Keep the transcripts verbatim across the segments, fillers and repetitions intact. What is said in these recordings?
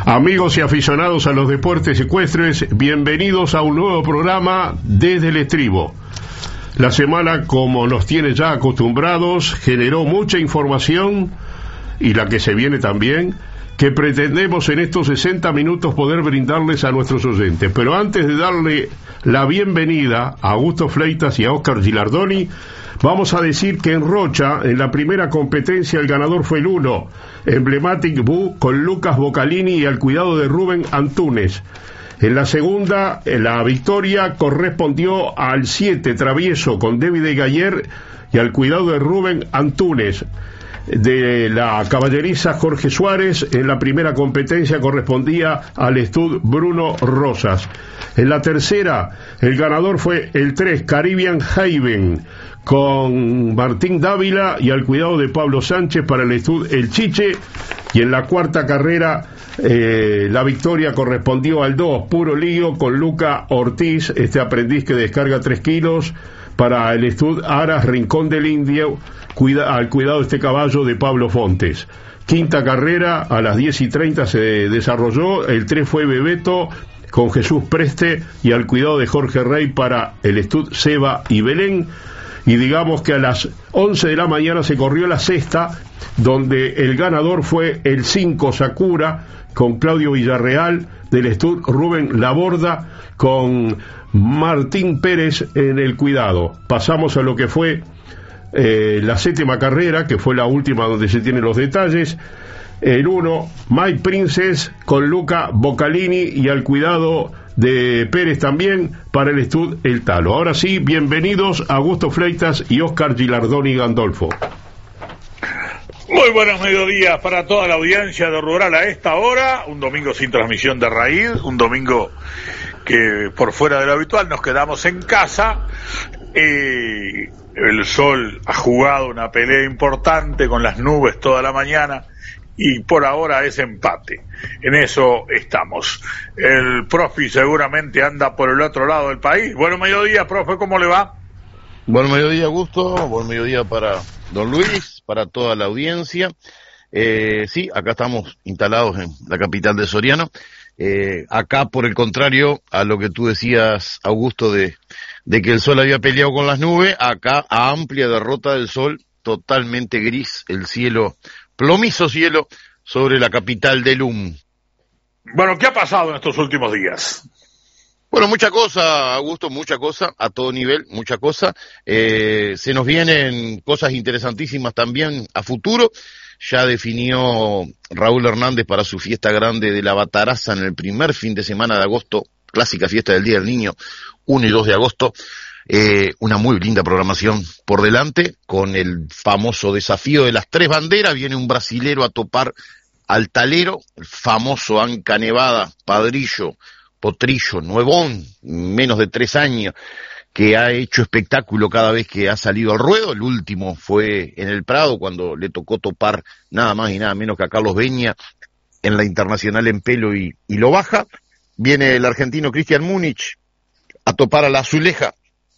Amigos y aficionados a los deportes ecuestres, bienvenidos a un nuevo programa Desde el Estribo. La semana, como nos tiene ya acostumbrados, generó mucha información, y la que se viene también, que pretendemos en estos sesenta minutos poder brindarles a nuestros oyentes. Pero antes de darle la bienvenida a Augusto Fleitas y a Oscar Gilardoni, vamos a decir que en Rocha, en la primera competencia, el ganador fue el uno, Emblematic Boo, con Lucas Bocalini y al cuidado de Rubén Antunes. En la segunda, la victoria correspondió al siete, Travieso, con David Galler y al cuidado de Rubén Antunes. De la caballeriza Jorge Suárez, en la primera competencia correspondía al Estud Bruno Rosas. En la tercera, el ganador fue el tres, Caribbean Haven, con Martín Dávila y al cuidado de Pablo Sánchez para el Estud El Chiche. Y en la cuarta carrera, eh, la victoria correspondió al dos, Puro Lío, con Luca Ortiz, este aprendiz que descarga tres kilos, para el Estud Aras Rincón del Indio, cuida, al cuidado de este caballo de Pablo Fontes. Quinta carrera, a las diez y treinta se desarrolló, el tres fue Bebeto, con Jesús Preste y al cuidado de Jorge Rey para el Estud Seba y Belén. Y digamos que a las once de la mañana se corrió la sexta, donde el ganador fue el cinco, Sakura, con Claudio Villarreal, del Estud Rubén Laborda, con Martín Pérez en el cuidado. Pasamos a lo que fue eh, la séptima carrera, que fue la última donde se tienen los detalles. El uno, My Princess, con Luca Bocalini y al cuidado de Pérez también para el Estud El Talo. Ahora sí, bienvenidos a Augusto Fleitas y Oscar Gilardoni Gandolfo. Muy buenos mediodías para toda la audiencia de Rural a esta hora, un domingo sin transmisión de Raíz, un domingo que por fuera de lo habitual nos quedamos en casa. Eh, el sol ha jugado una pelea importante con las nubes toda la mañana y por ahora es empate. En eso estamos. El profe seguramente anda por el otro lado del país. Buen mediodía, profe, ¿cómo le va? Buen mediodía, Augusto. Buen mediodía para don Luis, para toda la audiencia. Eh, sí, acá estamos instalados en la capital de Soriano. Eh, acá, por el contrario, a lo que tú decías, Augusto, de, de que el sol había peleado con las nubes, acá, a amplia derrota del sol, totalmente gris, el cielo, plomizo cielo, sobre la capital del U M. Bueno, ¿qué ha pasado en estos últimos días? Bueno, mucha cosa, Augusto, mucha cosa, a todo nivel, mucha cosa. Eh, se nos vienen cosas interesantísimas también a futuro. Ya definió Raúl Hernández para su fiesta grande de la Bataraza en el primer fin de semana de agosto, clásica fiesta del Día del Niño, uno y dos de agosto. Eh, una muy linda programación por delante, con el famoso desafío de las tres banderas. Viene un brasilero a topar al talero, el famoso Anca Nevada, Padrillo, Potrillo, nuevón, menos de tres años, que ha hecho espectáculo cada vez que ha salido al ruedo. El último fue en el Prado, cuando le tocó topar nada más y nada menos que a Carlos Beña en la Internacional en pelo y, y lo baja. Viene el argentino Cristian Múnich a topar a la Azuleja,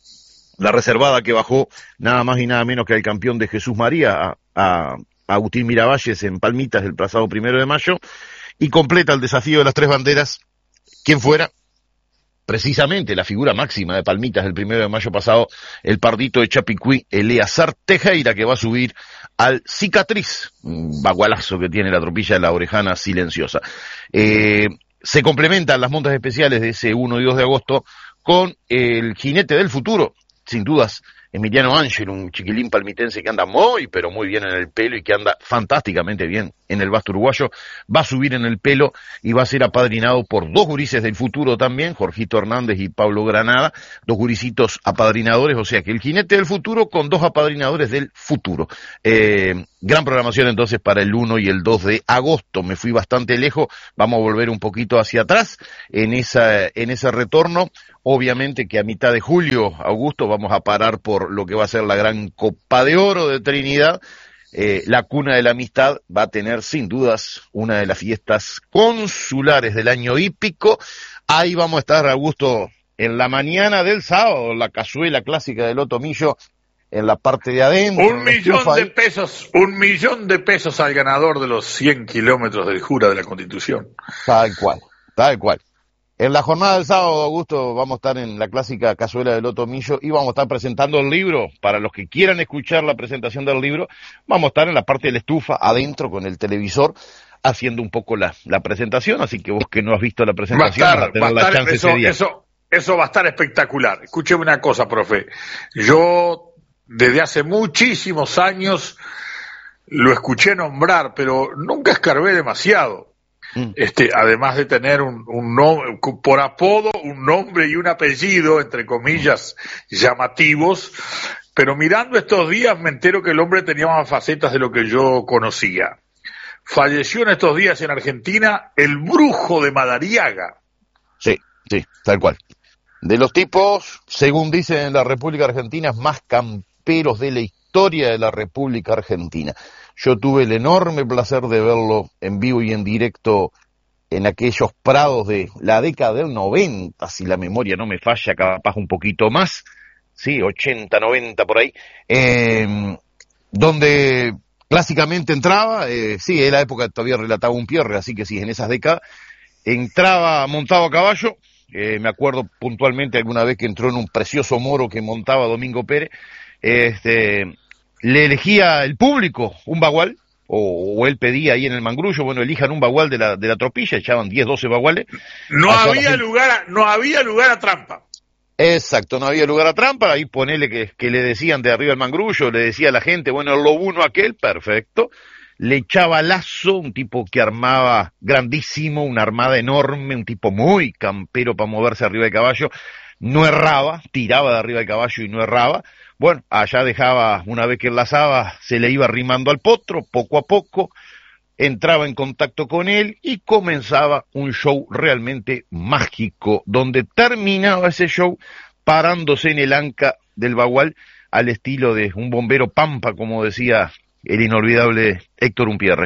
la reservada que bajó nada más y nada menos que al campeón de Jesús María, a, a, a Agustín Miravalles en Palmitas el pasado primero de mayo, y completa el desafío de las tres banderas quien fuera precisamente la figura máxima de Palmitas el primero de mayo pasado, el pardito de Chapicuí, Eleazar Tejera, que va a subir al Cicatriz, un bagualazo que tiene la tropilla de la Orejana silenciosa. Eh, se complementan las montas especiales de ese uno y dos de agosto con el jinete del futuro, sin dudas, Emiliano Ángel, un chiquilín palmitense que anda muy, pero muy bien en el pelo y que anda fantásticamente bien en el basto uruguayo. Va a subir en el pelo y va a ser apadrinado por dos gurises del futuro también, Jorgito Hernández y Pablo Granada, dos gurisitos apadrinadores, o sea que el jinete del futuro con dos apadrinadores del futuro. Eh, gran programación entonces para el uno y el dos de agosto. Me fui bastante lejos, vamos a volver un poquito hacia atrás en esa, en ese retorno. Obviamente que a mitad de julio, Augusto, vamos a parar por lo que va a ser la gran Copa de Oro de Trinidad. Eh, la cuna de la amistad va a tener sin dudas una de las fiestas consulares del año hípico. Ahí vamos a estar, Augusto, en la mañana del sábado, la cazuela clásica del Otomillo en la parte de adentro. Un millón de pesos, un millón de pesos al ganador de los cien kilómetros del Jura de la Constitución. Tal cual, tal cual. En la jornada del sábado, Augusto, vamos a estar en la clásica cazuela del Loto Millo y vamos a estar presentando el libro. Para los que quieran escuchar la presentación del libro, vamos a estar en la parte de la estufa, adentro, con el televisor, haciendo un poco la, la presentación. Así que vos que no has visto la presentación, va a estar, vas a tener va a la estar, chance eso, ese día. Eso, eso va a estar espectacular. Escúcheme una cosa, profe. Yo, desde hace muchísimos años, lo escuché nombrar, pero nunca escarbé demasiado. Este, además de tener un, un nombre, por apodo, un nombre y un apellido, entre comillas, llamativos, pero mirando estos días me entero que el hombre tenía más facetas de lo que yo conocía. Falleció en estos días en Argentina el Brujo de Madariaga. Sí, sí, tal cual. De los tipos, según dicen en la República Argentina, más camperos de la historia de la República Argentina. Yo tuve el enorme placer de verlo en vivo y en directo en aquellos prados de la década del noventa, si la memoria no me falla, capaz un poquito más, sí, ochenta, noventa por ahí, eh, donde clásicamente entraba, eh, sí, en la época todavía relataba un Pierre, así que sí, en esas décadas, entraba montado a caballo, eh, me acuerdo puntualmente alguna vez que entró en un precioso moro que montaba Domingo Pérez, este... le elegía el público un bagual, o, o él pedía ahí en el mangrullo, bueno, elijan un bagual de la de la tropilla, echaban diez, doce baguales. No había lugar a, no había lugar a trampa. Exacto, no había lugar a trampa, ahí ponele que, que le decían de arriba el mangrullo, le decía a la gente, bueno, el lobuno aquel, perfecto, le echaba lazo, un tipo que armaba grandísimo, una armada enorme, un tipo muy campero para moverse arriba del caballo, no erraba, tiraba de arriba del caballo y no erraba. Bueno, allá dejaba, una vez que enlazaba, se le iba arrimando al potro, poco a poco, entraba en contacto con él y comenzaba un show realmente mágico, donde terminaba ese show parándose en el anca del bagual al estilo de un bombero pampa, como decía el inolvidable Héctor Umpierre.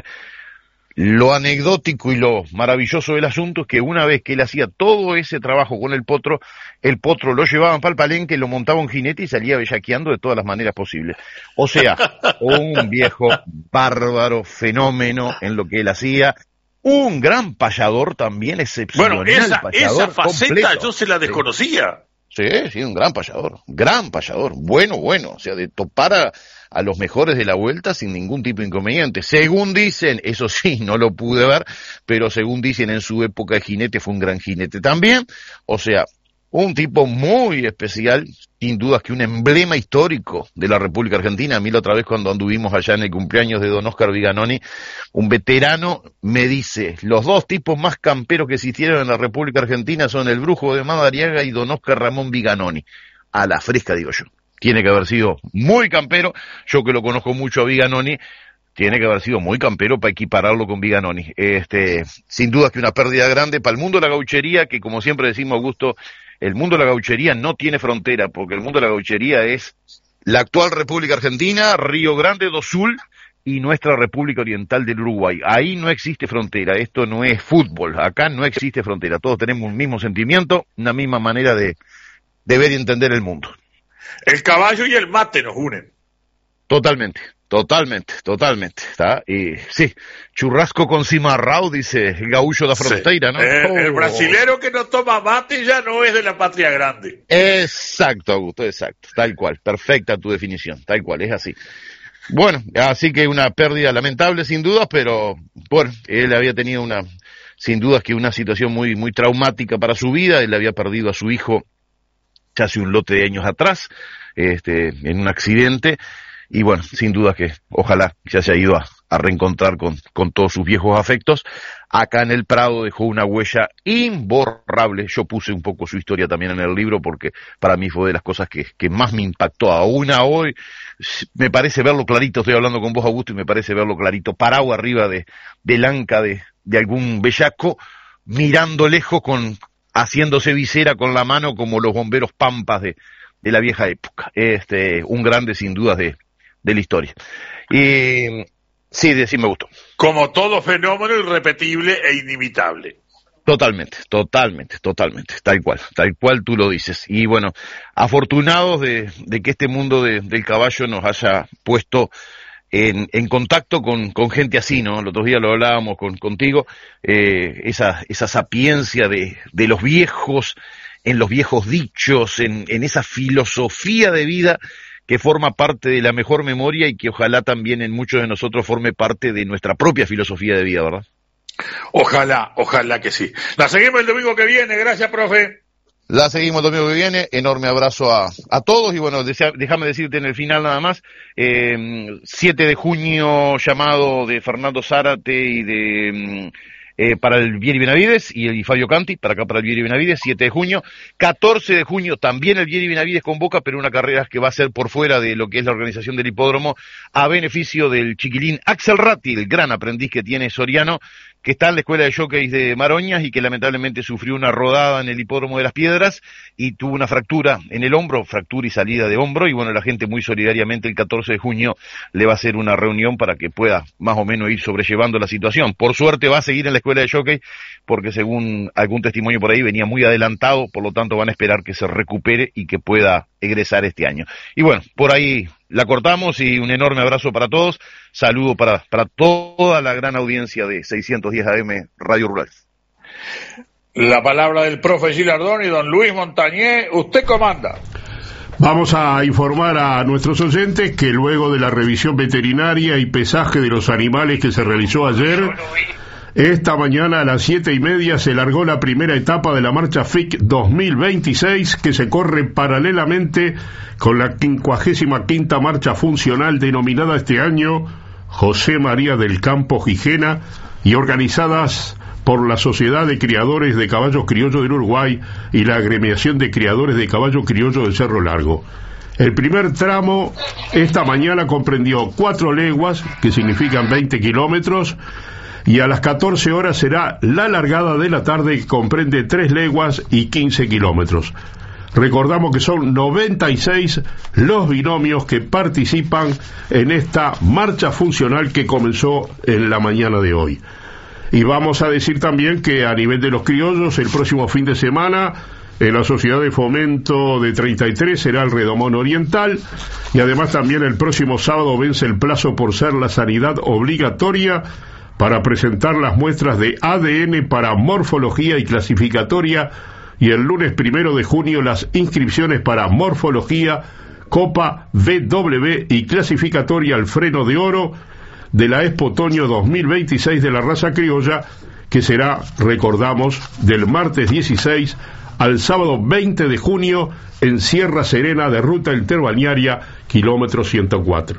Lo anecdótico y lo maravilloso del asunto es que una vez que él hacía todo ese trabajo con el potro, el potro lo llevaban para el palenque, lo montaba un jinete y salía bellaqueando de todas las maneras posibles. O sea, un viejo bárbaro, fenómeno en lo que él hacía, un gran payador también, excepcional. Bueno, esa, payador esa faceta completo. yo se la desconocía. Sí, sí, un gran payador, gran payador, bueno, bueno, o sea, de topar a, a los mejores de la vuelta sin ningún tipo de inconveniente. Según dicen, eso sí, no lo pude ver, pero según dicen en su época de jinete fue un gran jinete también, o sea, un tipo muy especial, sin dudas que un emblema histórico de la República Argentina. A mí la otra vez cuando anduvimos allá en el cumpleaños de don Oscar Viganoni, un veterano me dice, los dos tipos más camperos que existieron en la República Argentina son el Brujo de Madariaga y don Oscar Ramón Viganoni. A la fresca, digo yo. Tiene que haber sido muy campero, yo que lo conozco mucho a Viganoni, tiene que haber sido muy campero para equipararlo con Viganoni. Este, sin duda que una pérdida grande para el mundo de la gauchería, que como siempre decimos, Augusto, el mundo de la gauchería no tiene frontera, porque el mundo de la gauchería es la actual República Argentina, Río Grande do Sul y nuestra República Oriental del Uruguay. Ahí no existe frontera, esto no es fútbol, acá no existe frontera, todos tenemos un mismo sentimiento, una misma manera de, de ver y entender el mundo. El caballo y el mate nos unen. Totalmente. Totalmente, totalmente, ¿está? Y sí, churrasco con cimarrao, dice el gaúcho de la frontera, sí. ¿no? Eh, oh. El brasilero que no toma mate ya no es de la patria grande. Exacto, Augusto, exacto, tal cual, perfecta tu definición, tal cual, es así. Bueno, así que una pérdida lamentable sin dudas, pero bueno, él había tenido una, sin dudas que una situación muy, muy traumática para su vida, él había perdido a su hijo ya hace un lote de años atrás, este, en un accidente. Y bueno, sin duda que ojalá se haya ido a, a reencontrar con, con todos sus viejos afectos. Acá en el Prado dejó una huella imborrable. Yo puse un poco su historia también en el libro porque para mí fue de las cosas que, que más me impactó. Aún a hoy me parece verlo clarito, estoy hablando con vos, Augusto, y me parece verlo clarito, parado arriba de, del anca de, de algún bellaco, mirando lejos, con haciéndose visera con la mano como los bomberos pampas de, de la vieja época. Este, un grande sin dudas de de la historia. Y sí, de, sí me gustó. Como todo fenómeno irrepetible e inimitable. Totalmente, totalmente, totalmente, tal cual, tal cual tú lo dices. Y bueno, afortunados de, de que este mundo de, del caballo nos haya puesto en, en contacto con, con gente así, ¿no? Los otros días lo hablábamos con, contigo, eh, esa, esa sapiencia de, de los viejos, en los viejos dichos, en, en esa filosofía de vida que forma parte de la mejor memoria y que ojalá también en muchos de nosotros forme parte de nuestra propia filosofía de vida, ¿verdad? Ojalá, ojalá que sí. La seguimos el domingo que viene, gracias, profe. La seguimos el domingo que viene, enorme abrazo a, a todos y bueno, desea, déjame decirte en el final nada más, eh, siete de junio llamado de Fernando Zárate y de... Eh, para el Vieri Benavides y el Fabio Canti, para acá para el Vieri Benavides, siete de junio, catorce de junio también el Vieri Benavides convoca, pero una carrera que va a ser por fuera de lo que es la organización del hipódromo, a beneficio del chiquilín Axel Ratti, el gran aprendiz que tiene Soriano, que está en la escuela de jockeys de Maroñas y que lamentablemente sufrió una rodada en el hipódromo de Las Piedras y tuvo una fractura en el hombro, fractura y salida de hombro, y bueno, la gente muy solidariamente el catorce de junio le va a hacer una reunión para que pueda más o menos ir sobrellevando la situación. Por suerte va a seguir en la escuela de jockey, porque según algún testimonio por ahí venía muy adelantado, por lo tanto van a esperar que se recupere y que pueda egresar este año. Y bueno, por ahí la cortamos y un enorme abrazo para todos. Saludo para, para toda la gran audiencia de seiscientos diez A M Radio Rural. La palabra del profe Gilardón y don Luis Montañé, usted comanda. Vamos a informar a nuestros oyentes que luego de la revisión veterinaria y pesaje de los animales que se realizó ayer, esta mañana a las siete y media se largó la primera etapa de la marcha F I C dos mil veintiséis, que se corre paralelamente con la quincuagésima quinta marcha funcional denominada este año José María del Campo Gijena y organizadas por la Sociedad de Criadores de Caballos Criollos del Uruguay y la Agremiación de Criadores de Caballos Criollos del Cerro Largo. El primer tramo esta mañana comprendió cuatro leguas, que significan veinte kilómetros, y a las catorce horas será la largada de la tarde, que comprende tres leguas y quince kilómetros. Recordamos que son noventa y seis los binomios que participan en esta marcha funcional que comenzó en la mañana de hoy. Y vamos a decir también que a nivel de los criollos, el próximo fin de semana, en la Sociedad de Fomento de treinta y tres será el Redomón Oriental, y además también el próximo sábado vence el plazo por ser la sanidad obligatoria para presentar las muestras de A D N para morfología y clasificatoria, y el lunes primero de junio las inscripciones para morfología, Copa V W y clasificatoria al freno de oro de la Expo Otoño dos mil veintiséis de la raza criolla, que será, recordamos, del martes dieciséis al sábado veinte de junio en Sierra Serena de Ruta Interbalnearia, kilómetro ciento cuatro.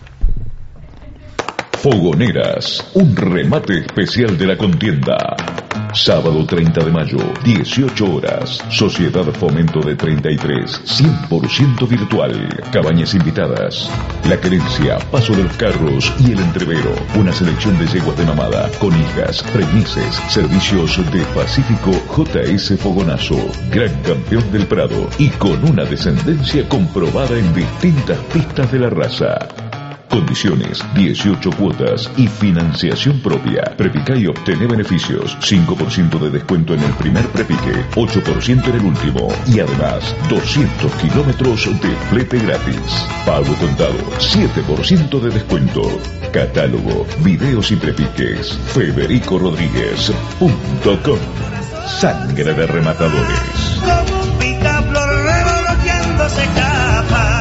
Fogoneras, un remate especial de la contienda. Sábado treinta de mayo, dieciocho horas. Sociedad Fomento de treinta y tres, cien por ciento virtual. Cabañas invitadas. La Querencia, Paso de los Carros y El Entrevero. Una selección de yeguas de mamada, con hijas, premises, servicios de Pacífico J S Fogonazo. Gran campeón del Prado y con una descendencia comprobada en distintas pistas de la raza. Condiciones, dieciocho cuotas y financiación propia. Prepica y obtiene beneficios. cinco por ciento de descuento en el primer prepique, ocho por ciento en el último. Y además, doscientos kilómetros de flete gratis. Pago contado, siete por ciento de descuento. Catálogo, videos y prepiques. Federico Rodríguez punto com. Sangre de rematadores. Como un picaflor revoloteándose capa.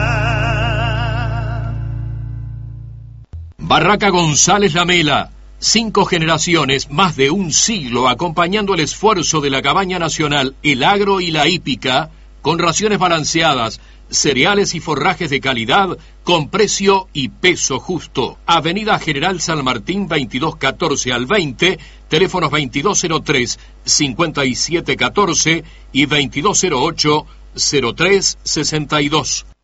Barraca González Lamela, cinco generaciones, más de un siglo acompañando el esfuerzo de la cabaña nacional, el agro y la hípica, con raciones balanceadas, cereales y forrajes de calidad, con precio y peso justo. Avenida General San Martín veintidós catorce al veinte, teléfonos veintidós cero tres, cincuenta y siete catorce y veintidós cero ocho, cero tres sesenta y dos.